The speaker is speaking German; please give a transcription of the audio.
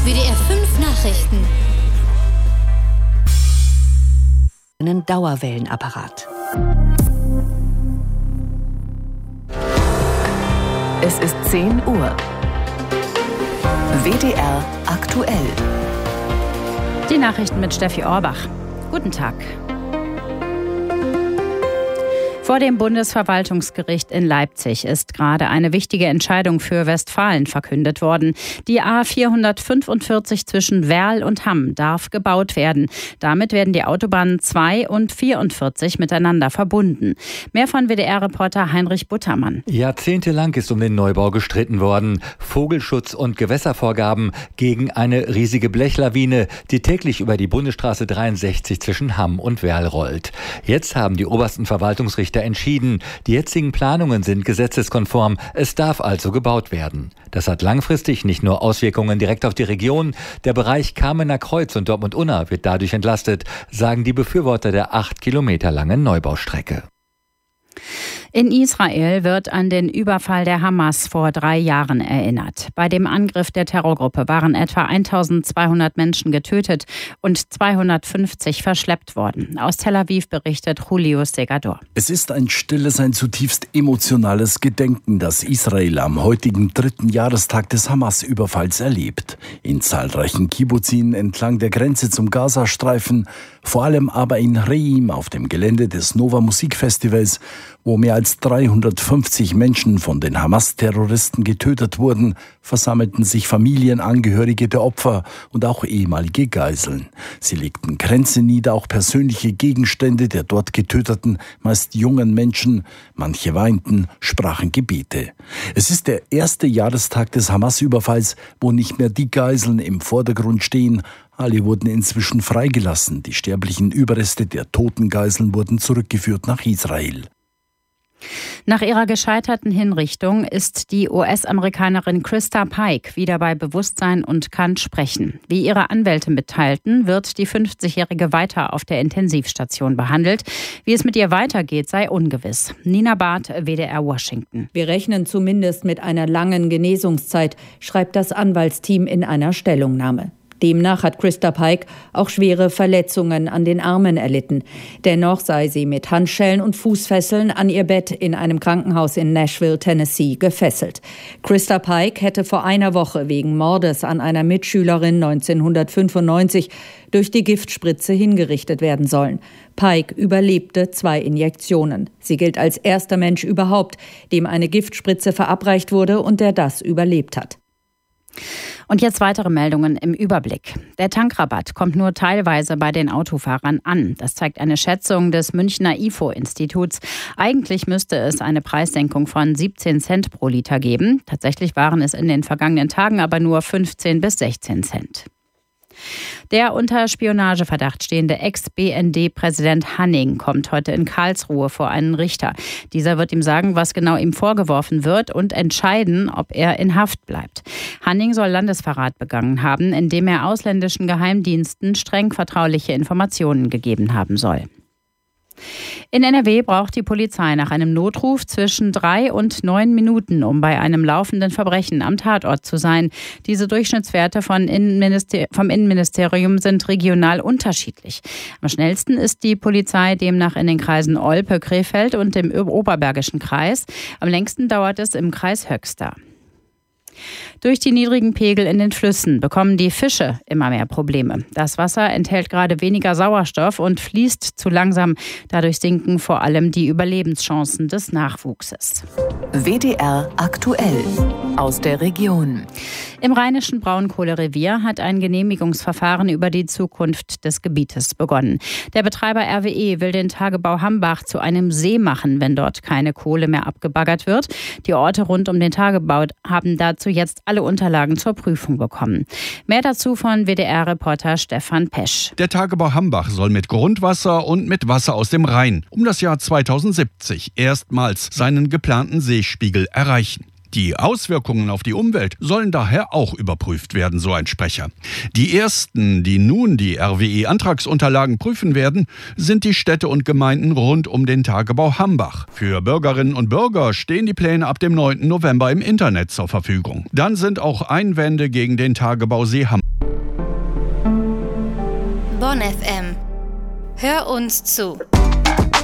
WDR 5 Nachrichten. Einen Dauerwellenapparat. Es ist 10 Uhr. WDR aktuell. Die Nachrichten mit Steffi Orbach. Guten Tag. Vor dem Bundesverwaltungsgericht in Leipzig ist gerade eine wichtige Entscheidung für Westfalen verkündet worden. Die A445 zwischen Werl und Hamm darf gebaut werden. Damit werden die Autobahnen 2 und 44 miteinander verbunden. Mehr von WDR-Reporter Heinrich Buttermann. Jahrzehntelang ist um den Neubau gestritten worden. Vogelschutz und Gewässervorgaben gegen eine riesige Blechlawine, die täglich über die Bundesstraße 63 zwischen Hamm und Werl rollt. Jetzt haben die obersten Verwaltungsrichter entschieden. Die jetzigen Planungen sind gesetzeskonform. Es darf also gebaut werden. Das hat langfristig nicht nur Auswirkungen direkt auf die Region. Der Bereich Kamener Kreuz und Dortmund-Unna wird dadurch entlastet, sagen die Befürworter der 8 Kilometer langen Neubaustrecke. In Israel wird an den Überfall der Hamas vor 3 Jahren erinnert. Bei dem Angriff der Terrorgruppe waren etwa 1200 Menschen getötet und 250 verschleppt worden. Aus Tel Aviv berichtet Julio Segador. Es ist ein stilles, ein zutiefst emotionales Gedenken, das Israel am heutigen 3. Jahrestag des Hamas-Überfalls erlebt. In zahlreichen Kibbuzim entlang der Grenze zum Gazastreifen, vor allem aber in Reim auf dem Gelände des Nova Musikfestivals, wo mehr als 350 Menschen von den Hamas-Terroristen getötet wurden, versammelten sich Familienangehörige der Opfer und auch ehemalige Geiseln. Sie legten Kränze nieder, auch persönliche Gegenstände der dort getöteten, meist jungen Menschen. Manche weinten, sprachen Gebete. Es ist der 1. Jahrestag des Hamas-Überfalls, wo nicht mehr die Geiseln im Vordergrund stehen. Alle wurden inzwischen freigelassen. Die sterblichen Überreste der toten Geiseln wurden zurückgeführt nach Israel. Nach ihrer gescheiterten Hinrichtung ist die US-Amerikanerin Krista Pike wieder bei Bewusstsein und kann sprechen. Wie ihre Anwälte mitteilten, wird die 50-Jährige weiter auf der Intensivstation behandelt. Wie es mit ihr weitergeht, sei ungewiss. Nina Barth, WDR Washington. Wir rechnen zumindest mit einer langen Genesungszeit, schreibt das Anwaltsteam in einer Stellungnahme. Demnach hat Krista Pike auch schwere Verletzungen an den Armen erlitten. Dennoch sei sie mit Handschellen und Fußfesseln an ihr Bett in einem Krankenhaus in Nashville, Tennessee, gefesselt. Krista Pike hätte vor einer Woche wegen Mordes an einer Mitschülerin 1995 durch die Giftspritze hingerichtet werden sollen. Pike überlebte 2 Injektionen. Sie gilt als erster Mensch überhaupt, dem eine Giftspritze verabreicht wurde und der das überlebt hat. Und jetzt weitere Meldungen im Überblick. Der Tankrabatt kommt nur teilweise bei den Autofahrern an. Das zeigt eine Schätzung des Münchner IFO-Instituts. Eigentlich müsste es eine Preissenkung von 17 Cent pro Liter geben. Tatsächlich waren es in den vergangenen Tagen aber nur 15 bis 16 Cent. Der unter Spionageverdacht stehende Ex-BND-Präsident Hanning kommt heute in Karlsruhe vor einen Richter. Dieser wird ihm sagen, was genau ihm vorgeworfen wird und entscheiden, ob er in Haft bleibt. Hanning soll Landesverrat begangen haben, indem er ausländischen Geheimdiensten streng vertrauliche Informationen gegeben haben soll. In NRW braucht die Polizei nach einem Notruf zwischen 3 und 9 Minuten, um bei einem laufenden Verbrechen am Tatort zu sein. Diese Durchschnittswerte vom Innenministerium sind regional unterschiedlich. Am schnellsten ist die Polizei demnach in den Kreisen Olpe, Krefeld und im Oberbergischen Kreis. Am längsten dauert es im Kreis Höxter. Durch die niedrigen Pegel in den Flüssen bekommen die Fische immer mehr Probleme. Das Wasser enthält gerade weniger Sauerstoff und fließt zu langsam. Dadurch sinken vor allem die Überlebenschancen des Nachwuchses. WDR aktuell aus der Region. Im Rheinischen Braunkohlerevier hat ein Genehmigungsverfahren über die Zukunft des Gebietes begonnen. Der Betreiber RWE will den Tagebau Hambach zu einem See machen, wenn dort keine Kohle mehr abgebaggert wird. Die Orte rund um den Tagebau haben dazu jetzt alle Unterlagen zur Prüfung bekommen. Mehr dazu von WDR-Reporter Stefan Pesch. Der Tagebau Hambach soll mit Grundwasser und mit Wasser aus dem Rhein um das Jahr 2070 erstmals seinen geplanten Seespiegel erreichen. Die Auswirkungen auf die Umwelt sollen daher auch überprüft werden, so ein Sprecher. Die ersten, die nun die RWE-Antragsunterlagen prüfen werden, sind die Städte und Gemeinden rund um den Tagebau Hambach. Für Bürgerinnen und Bürger stehen die Pläne ab dem 9. November im Internet zur Verfügung. Dann sind auch Einwände gegen den Tagebau See Hambach Bonn FM. Hör uns zu.